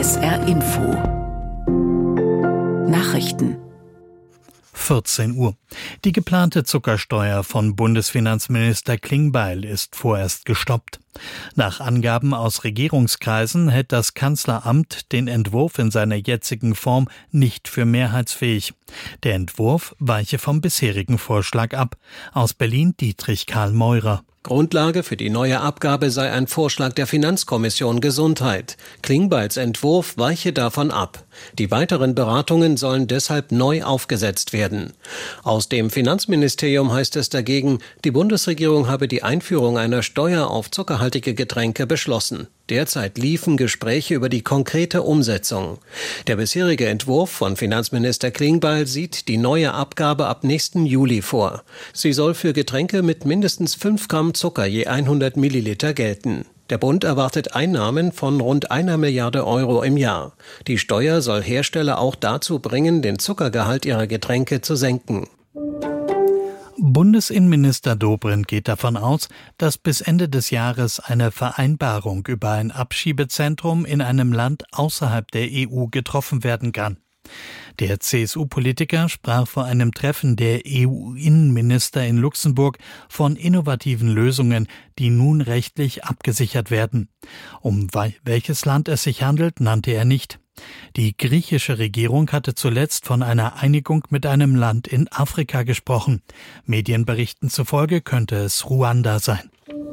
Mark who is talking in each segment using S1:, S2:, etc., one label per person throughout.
S1: SR Info Nachrichten
S2: 14 Uhr. Die geplante Zuckersteuer von Bundesfinanzminister Klingbeil ist vorerst gestoppt. Nach Angaben aus Regierungskreisen hält das Kanzleramt den Entwurf in seiner jetzigen Form nicht für mehrheitsfähig. Der Entwurf weiche vom bisherigen Vorschlag ab. Aus Berlin Dietrich Karl Meurer.
S3: Grundlage für die neue Abgabe sei ein Vorschlag der Finanzkommission Gesundheit. Klingbeils Entwurf weiche davon ab. Die weiteren Beratungen sollen deshalb neu aufgesetzt werden. Aus dem Finanzministerium heißt es dagegen, die Bundesregierung habe die Einführung einer Steuer auf zuckerhaltige Getränke beschlossen. Derzeit liefen Gespräche über die konkrete Umsetzung. Der bisherige Entwurf von Finanzminister Klingbeil sieht die neue Abgabe ab nächsten Juli vor. Sie soll für Getränke mit mindestens 5 Gramm Zucker je 100 Milliliter gelten. Der Bund erwartet Einnahmen von rund 1 Milliarde Euro im Jahr. Die Steuer soll Hersteller auch dazu bringen, den Zuckergehalt ihrer Getränke zu senken.
S2: Bundesinnenminister Dobrindt geht davon aus, dass bis Ende des Jahres eine Vereinbarung über ein Abschiebezentrum in einem Land außerhalb der EU getroffen werden kann. Der CSU-Politiker sprach vor einem Treffen der EU-Innenminister in Luxemburg von innovativen Lösungen, die nun rechtlich abgesichert werden. Um welches Land es sich handelt, nannte er nicht. Die griechische Regierung hatte zuletzt von einer Einigung mit einem Land in Afrika gesprochen. Medienberichten zufolge könnte es Ruanda sein.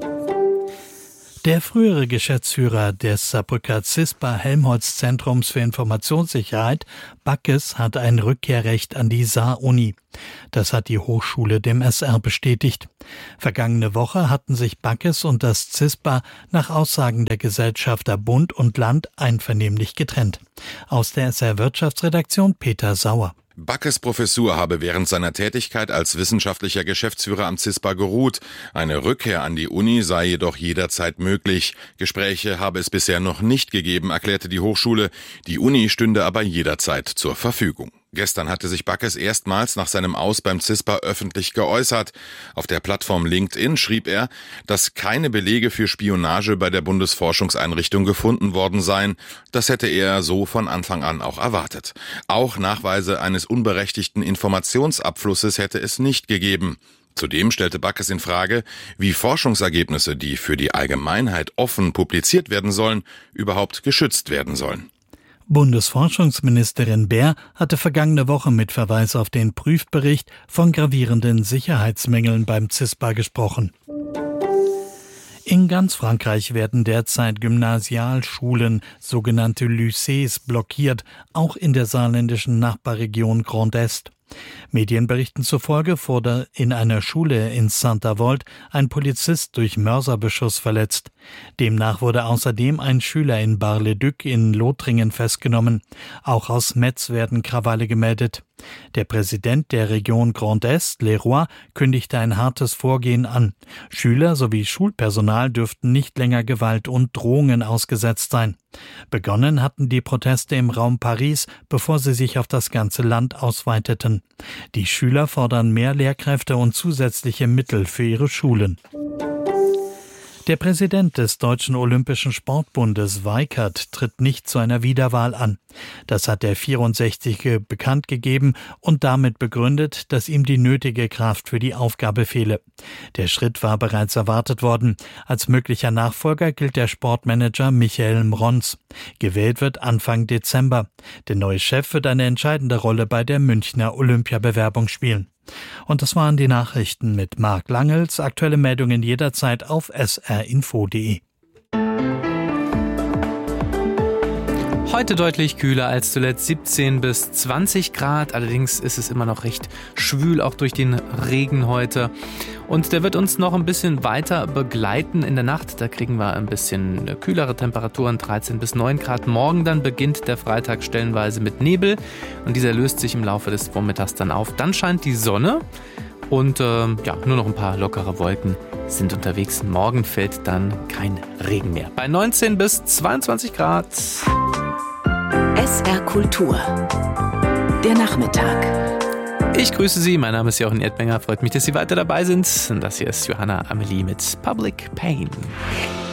S2: Der frühere Geschäftsführer des Saarbrücker CISPA-Helmholtz-Zentrums für Informationssicherheit, Backes, hat ein Rückkehrrecht an die Saar-Uni. Das hat die Hochschule dem SR bestätigt. Vergangene Woche hatten sich Backes und das CISPA nach Aussagen der Gesellschafter Bund und Land einvernehmlich getrennt. Aus der SR-Wirtschaftsredaktion Peter Sauer.
S4: Backes' Professur habe während seiner Tätigkeit als wissenschaftlicher Geschäftsführer am CISPA geruht. Eine Rückkehr an die Uni sei jedoch jederzeit möglich. Gespräche habe es bisher noch nicht gegeben, erklärte die Hochschule. Die Uni stünde aber jederzeit zur Verfügung. Gestern hatte sich Backes erstmals nach seinem Aus beim CISPA öffentlich geäußert. Auf der Plattform LinkedIn schrieb er, dass keine Belege für Spionage bei der Bundesforschungseinrichtung gefunden worden seien. Das hätte er so von Anfang an auch erwartet. Auch Nachweise eines unberechtigten Informationsabflusses hätte es nicht gegeben. Zudem stellte Backes in Frage, wie Forschungsergebnisse, die für die Allgemeinheit offen publiziert werden sollen, überhaupt geschützt werden sollen.
S2: Bundesforschungsministerin Baer hatte vergangene Woche mit Verweis auf den Prüfbericht von gravierenden Sicherheitsmängeln beim CISPA gesprochen. In ganz Frankreich werden derzeit Gymnasialschulen, sogenannte Lycées, blockiert, auch in der saarländischen Nachbarregion Grand Est. Medienberichten zufolge wurde in einer Schule in Saint-Avold ein Polizist durch Mörserbeschuss verletzt. Demnach wurde außerdem ein Schüler in Bar-le-Duc in Lothringen festgenommen. Auch aus Metz werden Krawalle gemeldet. Der Präsident der Region Grand Est, Leroy, kündigte ein hartes Vorgehen an. Schüler sowie Schulpersonal dürften nicht länger Gewalt und Drohungen ausgesetzt sein. Begonnen hatten die Proteste im Raum Paris, bevor sie sich auf das ganze Land ausweiteten. Die Schüler fordern mehr Lehrkräfte und zusätzliche Mittel für ihre Schulen. Der Präsident des Deutschen Olympischen Sportbundes, Weikert, tritt nicht zu einer Wiederwahl an. Das hat der 64-Jährige bekannt gegeben und damit begründet, dass ihm die nötige Kraft für die Aufgabe fehle. Der Schritt war bereits erwartet worden. Als möglicher Nachfolger gilt der Sportmanager Michael Mrons. Gewählt wird Anfang Dezember. Der neue Chef wird eine entscheidende Rolle bei der Münchner Olympiabewerbung spielen. Und das waren die Nachrichten mit Marc Langels. Aktuelle Meldungen jederzeit auf srinfo.de.
S5: Heute deutlich kühler als zuletzt, 17 bis 20 Grad. Allerdings ist es immer noch recht schwül, auch durch den Regen heute. Und der wird uns noch ein bisschen weiter begleiten in der Nacht. Da kriegen wir ein bisschen kühlere Temperaturen, 13 bis 9 Grad. Morgen dann beginnt der Freitag stellenweise mit Nebel. Und dieser löst sich im Laufe des Vormittags dann auf. Dann scheint die Sonne. Und nur noch ein paar lockere Wolken sind unterwegs. Morgen fällt dann kein Regen mehr. Bei 19 bis 22 Grad.
S1: SR Kultur. Der Nachmittag.
S5: Ich grüße Sie, mein Name ist Jochen Erdbenger. Freut mich, dass Sie weiter dabei sind. Und das hier ist Johanna Amelie mit Public Pain.